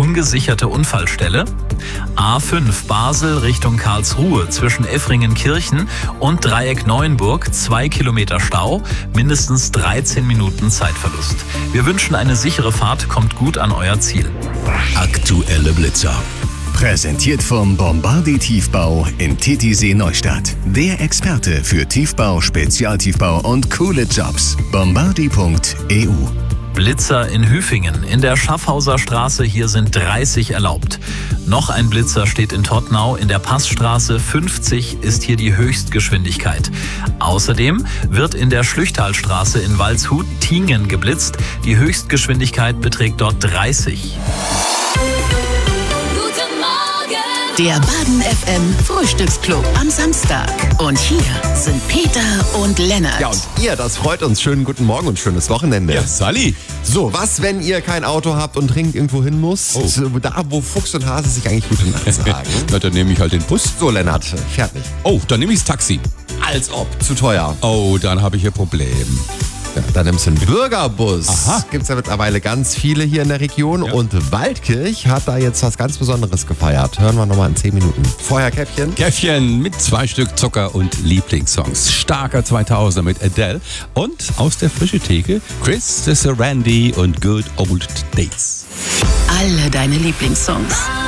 ungesicherte Unfallstelle. A5 Basel Richtung Karlsruhe zwischen Effringen-Kirchen und Dreieck Neuenburg 2 Kilometer Stau, mindestens 13 Minuten Zeitverlust. Wir wünschen eine sichere Fahrt, kommt gut an euer Ziel. Aktuelle Blitzer. Präsentiert vom Bombardier Tiefbau in Titisee Neustadt. Der Experte für Tiefbau, Spezialtiefbau und coole Jobs. Bombardier.eu. Blitzer in Hüfingen. In der Schaffhauser Straße hier sind 30 erlaubt. Noch ein Blitzer steht in Tottnau. In der Passstraße 50 ist hier die Höchstgeschwindigkeit. Außerdem wird in der Schlüchtalstraße in Waldshut-Tiengen geblitzt. Die Höchstgeschwindigkeit beträgt dort 30. Der Baden FM Frühstücksclub am Samstag. Und hier sind Peter und Lennart. Ja, und ihr, das freut uns. Schönen guten Morgen und schönes Wochenende. Ja, Sally. So, was, wenn ihr kein Auto habt und dringend irgendwo hin müsst? Oh. Da, wo Fuchs und Hase sich eigentlich gute Nacht sagen. Na, dann nehme ich halt den Bus. So, Lennart, fährt nicht. Oh, dann nehme ich das Taxi. Als ob. Zu teuer. Oh, dann habe ich ein Problem. Ja, dann nimmst du einen Bürgerbus. Aha. Gibt's ja mittlerweile ganz viele hier in der Region. Ja. Und Waldkirch hat da jetzt was ganz Besonderes gefeiert. Hören wir nochmal in 10 Minuten. Vorher Käppchen. Käffchen mit 2 Stück Zucker und Lieblingssongs. Starker 2000er mit Adele. Und aus der frischen Theke Chris, Sister Randy und Good Old Days. Alle deine Lieblingssongs.